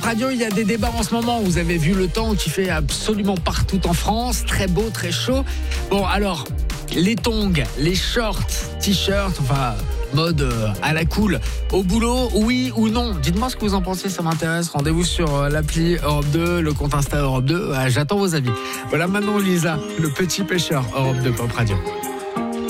Radio, il y a des débats en ce moment. Vous avez vu le temps qui fait absolument partout en France. Très beau, très chaud. Bon, alors, les tongs, les shorts, t-shirts, enfin, mode à la cool, au boulot, oui ou non? Dites-moi ce que vous en pensez, ça m'intéresse. Rendez-vous sur l'appli Europe 2, le compte Insta Europe 2. J'attends vos avis. Voilà maintenant Lisa, le petit pêcheur, Europe 2 Pop Radio.